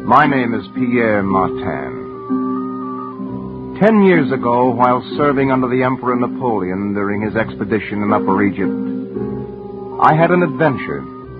My name is Pierre Martin. 10 years ago, while serving under the Emperor Napoleon during his expedition in Upper Egypt, I had an adventure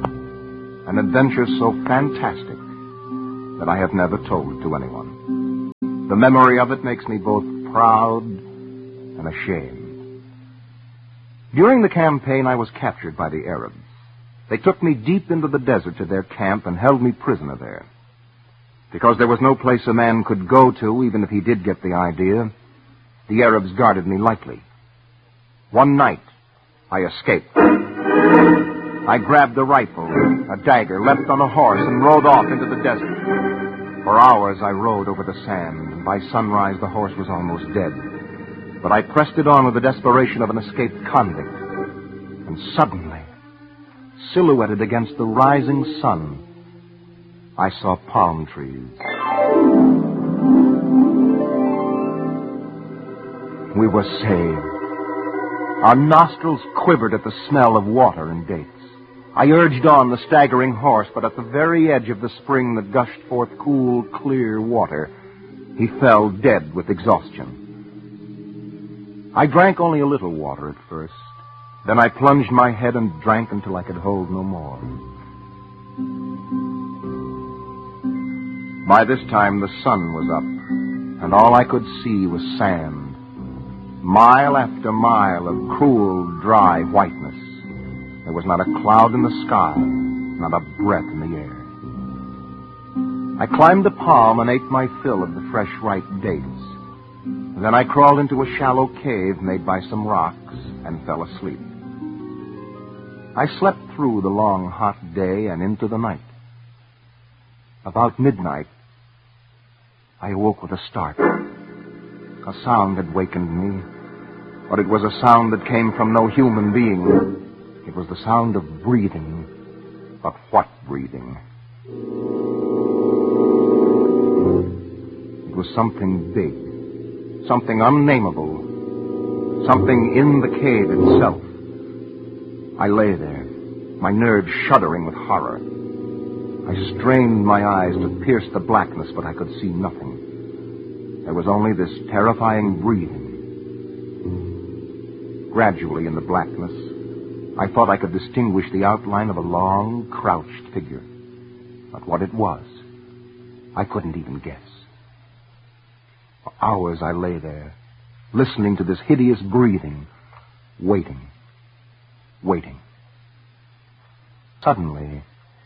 so fantastic that I have never told to anyone. The memory of it makes me both proud and ashamed. During the campaign, I was captured by the Arabs. They took me deep into the desert to their camp and held me prisoner there. Because there was no place a man could go to, even if he did get the idea, the Arabs guarded me lightly. One night, I escaped. I grabbed a rifle, a dagger, leapt on a horse, and rode off into the desert. For hours I rode over the sand, and by sunrise the horse was almost dead. But I pressed it on with the desperation of an escaped convict. And suddenly, silhouetted against the rising sun, I saw palm trees. We were saved. Our nostrils quivered at the smell of water and dates. I urged on the staggering horse, but at the very edge of the spring that gushed forth cool, clear water, he fell dead with exhaustion. I drank only a little water at first. Then I plunged my head and drank until I could hold no more. By this time, the sun was up, and all I could see was sand. Mile after mile of cruel, dry whiteness. There was not a cloud in the sky, not a breath in the air. I climbed a palm and ate my fill of the fresh, ripe dates. Then I crawled into a shallow cave made by some rocks and fell asleep. I slept through the long, hot day and into the night. About midnight, I awoke with a start. A sound had wakened me, but it was a sound that came from no human being. It was the sound of breathing. But what breathing? It was something big, something unnameable, something in the cave itself. I lay there, my nerves shuddering with horror. I strained my eyes to pierce the blackness, but I could see nothing. There was only this terrifying breathing. Gradually, in the blackness, I thought I could distinguish the outline of a long, crouched figure. But what it was, I couldn't even guess. For hours I lay there, listening to this hideous breathing, waiting. Suddenly,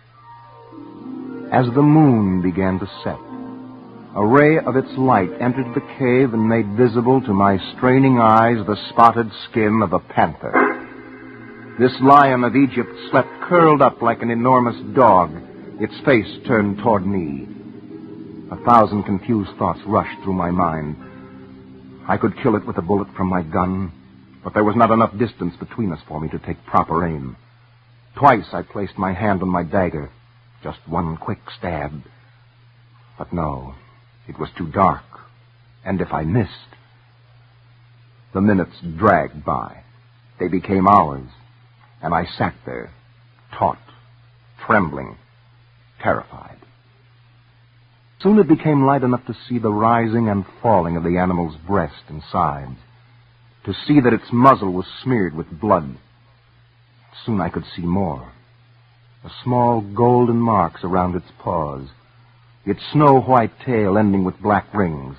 as the moon began to set, a ray of its light entered the cave and made visible to my straining eyes the spotted skin of a panther. This lion of Egypt slept curled up like an enormous dog, its face turned toward me. 1,000 confused thoughts rushed through my mind. I could kill it with a bullet from my gun, but there was not enough distance between us for me to take proper aim. Twice I placed my hand on my dagger, just one quick stab. But no, it was too dark, and if I missed... The minutes dragged by. They became hours, and I sat there, taut, trembling, terrified. Soon it became light enough to see the rising and falling of the animal's breast and sides, to see that its muzzle was smeared with blood. Soon I could see more. The small golden marks around its paws, its snow-white tail ending with black rings.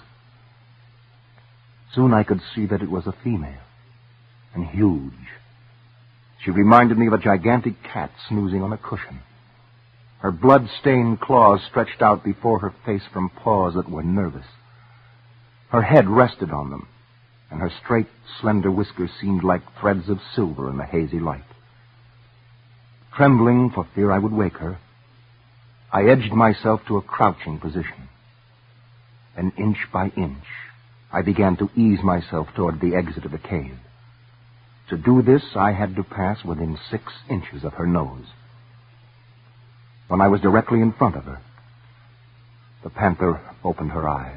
Soon I could see that it was a female, and huge. She reminded me of a gigantic cat snoozing on a cushion. Her blood-stained claws stretched out before her face from paws that were nervous. Her head rested on them, and her straight, slender whiskers seemed like threads of silver in the hazy light. Trembling for fear I would wake her, I edged myself to a crouching position. And inch by inch, I began to ease myself toward the exit of the cave. To do this, I had to pass within 6 inches of her nose. When I was directly in front of her, the panther opened her eyes.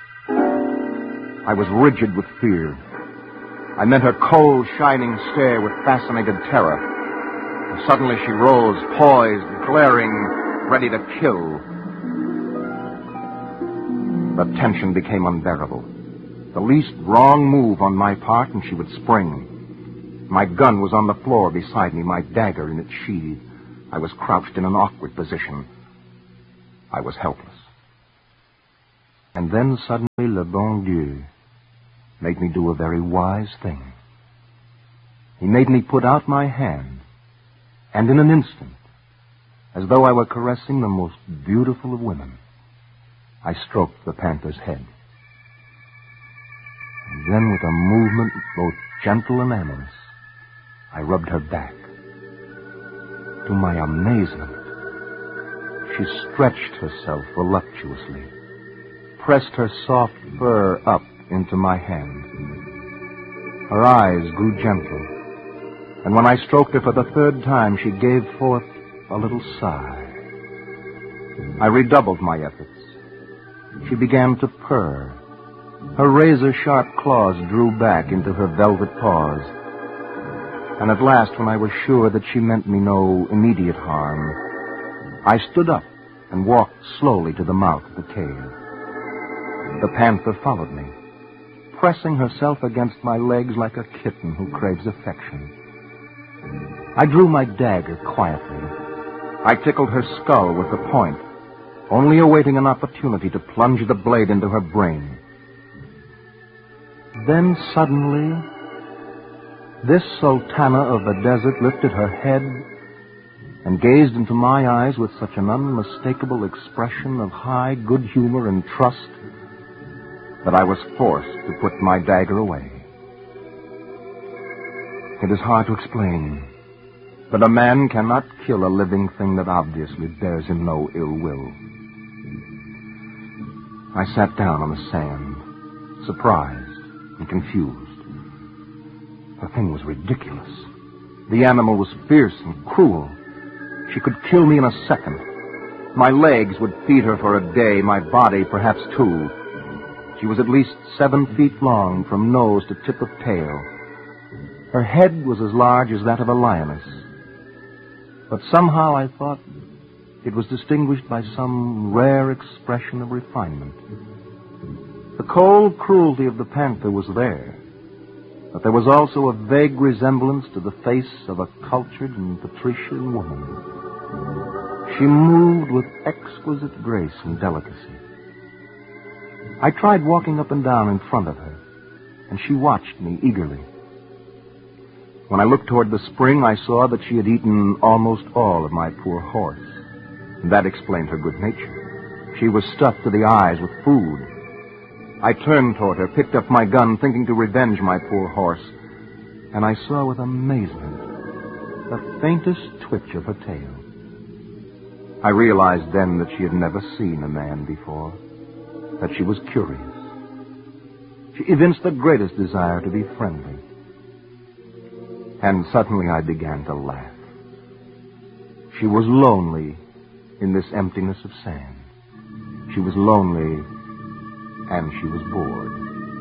I was rigid with fear. I met her cold, shining stare with fascinated terror. And suddenly she rose, poised, glaring, ready to kill. The tension became unbearable. The least wrong move on my part, and she would spring. My gun was on the floor beside me, my dagger in its sheath. I was crouched in an awkward position. I was helpless. And then suddenly le bon Dieu made me do a very wise thing. He made me put out my hand, and in an instant, as though I were caressing the most beautiful of women, I stroked the panther's head. And then with a movement both gentle and amorous, I rubbed her back. To my amazement, she stretched herself voluptuously, pressed her soft fur up into my hand. Her eyes grew gentle, and when I stroked her for the third time, she gave forth a little sigh. I redoubled my efforts. She began to purr. Her razor-sharp claws drew back into her velvet paws. And at last, when I was sure that she meant me no immediate harm, I stood up and walked slowly to the mouth of the cave. The panther followed me, pressing herself against my legs like a kitten who craves affection. I drew my dagger quietly. I tickled her skull with the point, only awaiting an opportunity to plunge the blade into her brain. Then suddenly, this sultana of the desert lifted her head and gazed into my eyes with such an unmistakable expression of high good humor and trust that I was forced to put my dagger away. It is hard to explain, but a man cannot kill a living thing that obviously bears him no ill will. I sat down on the sand, surprised and confused. The thing was ridiculous. The animal was fierce and cruel. She could kill me in a second. My legs would feed her for a day, my body perhaps 2. She was at least 7 feet long from nose to tip of tail. Her head was as large as that of a lioness. But somehow I thought it was distinguished by some rare expression of refinement. The cold cruelty of the panther was there, but there was also a vague resemblance to the face of a cultured and patrician woman. She moved with exquisite grace and delicacy. I tried walking up and down in front of her, and she watched me eagerly. When I looked toward the spring, I saw that she had eaten almost all of my poor horse. And that explained her good nature. She was stuffed to the eyes with food. I turned toward her, picked up my gun, thinking to revenge my poor horse, and I saw with amazement the faintest twitch of her tail. I realized then that she had never seen a man before, that she was curious. She evinced the greatest desire to be friendly. And suddenly I began to laugh. She was lonely in this emptiness of sand. She was lonely, and she was bored.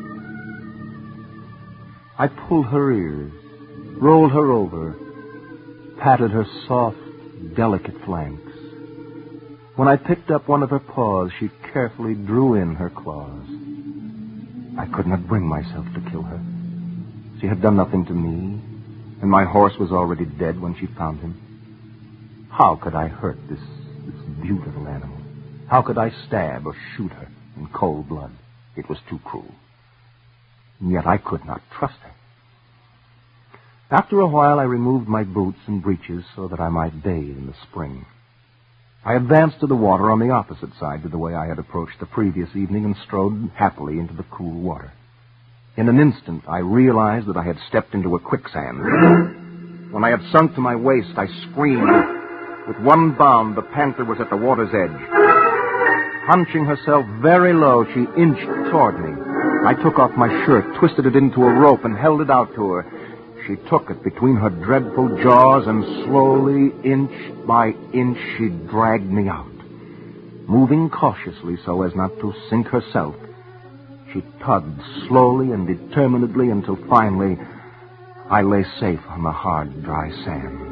I pulled her ears, rolled her over, patted her soft, delicate flanks. When I picked up one of her paws, she carefully drew in her claws. I could not bring myself to kill her. She had done nothing to me, and my horse was already dead when she found him. How could I hurt this beautiful animal? How could I stab or shoot her in cold blood? It was too cruel. And yet I could not trust her. After a while, I removed my boots and breeches so that I might bathe in the spring. I advanced to the water on the opposite side to the way I had approached the previous evening and strode happily into the cool water. In an instant, I realized that I had stepped into a quicksand. When I had sunk to my waist, I screamed. With one bound, the panther was at the water's edge. Hunching herself very low, she inched toward me. I took off my shirt, twisted it into a rope, and held it out to her. She took it between her dreadful jaws, and slowly, inch by inch, she dragged me out. Moving cautiously so as not to sink herself, she tugged slowly and determinedly until finally I lay safe on the hard, dry sand.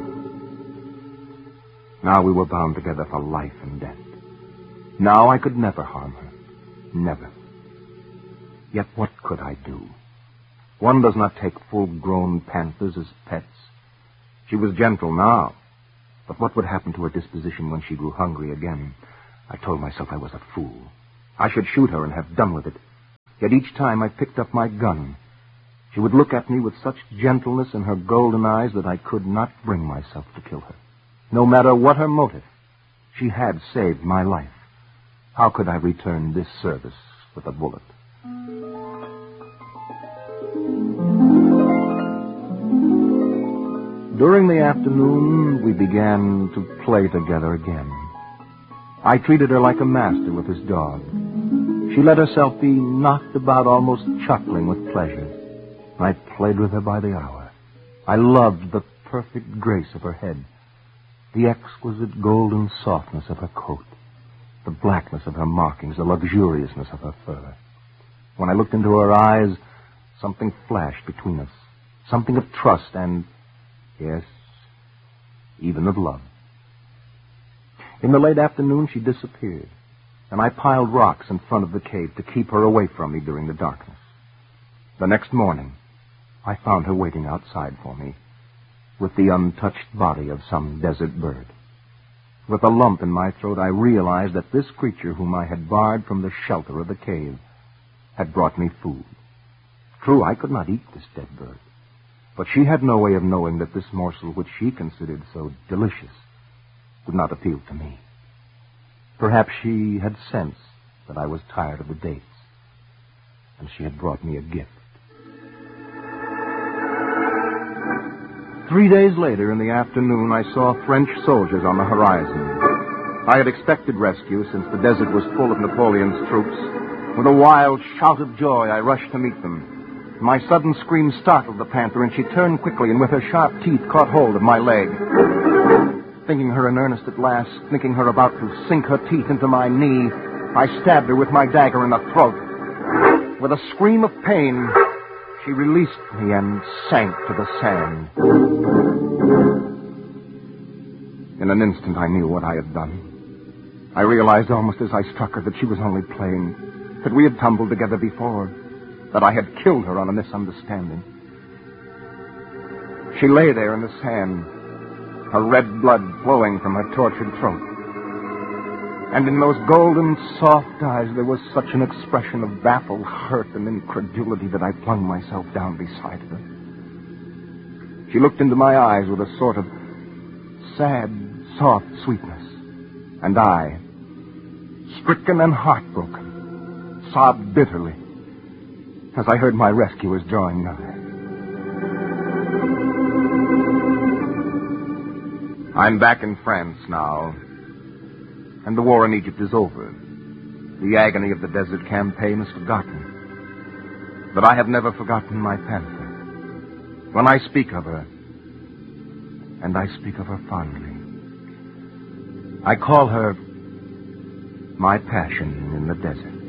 Now we were bound together for life and death. Now I could never harm her. Never. Yet what could I do? One does not take full-grown panthers as pets. She was gentle now, but what would happen to her disposition when she grew hungry again? I told myself I was a fool. I should shoot her and have done with it. Yet each time I picked up my gun, she would look at me with such gentleness in her golden eyes that I could not bring myself to kill her. No matter what her motive, she had saved my life. How could I return this service with a bullet? During the afternoon, we began to play together again. I treated her like a master with his dog. She let herself be knocked about, almost chuckling with pleasure. I played with her by the hour. I loved the perfect grace of her head, the exquisite golden softness of her coat, the blackness of her markings, the luxuriousness of her fur. When I looked into her eyes, something flashed between us, something of trust and, yes, even of love. In the late afternoon, she disappeared, and I piled rocks in front of the cave to keep her away from me during the darkness. The next morning, I found her waiting outside for me, with the untouched body of some desert bird. With a lump in my throat, I realized that this creature whom I had barred from the shelter of the cave had brought me food. True, I could not eat this dead bird, but she had no way of knowing that this morsel, which she considered so delicious, would not appeal to me. Perhaps she had sensed that I was tired of the dates, and she had brought me a gift. 3 days later, in the afternoon, I saw French soldiers on the horizon. I had expected rescue, since the desert was full of Napoleon's troops. With a wild shout of joy, I rushed to meet them. My sudden scream startled the panther, and she turned quickly and with her sharp teeth caught hold of my leg. Thinking her in earnest at last, thinking her about to sink her teeth into my knee, I stabbed her with my dagger in the throat. With a scream of pain, she released me and sank to the sand. In an instant, I knew what I had done. I realized almost as I struck her that she was only playing, that we had tumbled together before, that I had killed her on a misunderstanding. She lay there in the sand, her red blood flowing from her tortured throat. And in those golden, soft eyes, there was such an expression of baffled hurt and incredulity that I flung myself down beside her. She looked into my eyes with a sort of sad, soft sweetness. And I, stricken and heartbroken, sobbed bitterly as I heard my rescuers drawing nigh. I'm back in France now, and the war in Egypt is over. The agony of the desert campaign is forgotten. But I have never forgotten my panther. When I speak of her, and I speak of her fondly, I call her my passion in the desert.